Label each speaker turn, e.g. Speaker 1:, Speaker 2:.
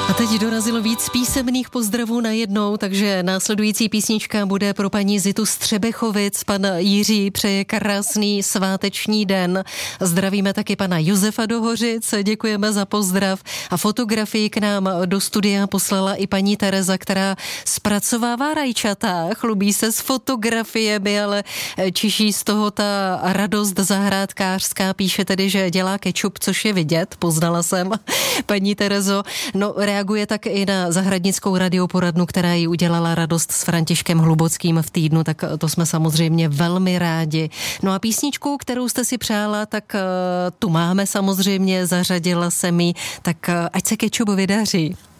Speaker 1: A teď dorazilo víc písemných pozdravů najednou, takže následující písnička bude pro paní Zitu Střebechovic. Pan Jiří přeje krásný sváteční den. Zdravíme taky pana Josefa do Hořic, děkujeme za pozdrav. A fotografii k nám do studia poslala i paní Tereza, která zpracovává rajčata, chlubí se s fotografiemi, ale čiší z toho ta radost zahrádkářská. Píše tedy, že dělá kečup, což je vidět, poznala jsem. Paní Terezo, no reaguje tak i na zahradnickou radioporadnu, která jí udělala radost s Františkem Hlubockým v týdnu, tak to jsme samozřejmě velmi rádi. No a písničku, kterou jste si přála, tak tu máme samozřejmě, zařadila se mi, tak ať se kečup vydaří.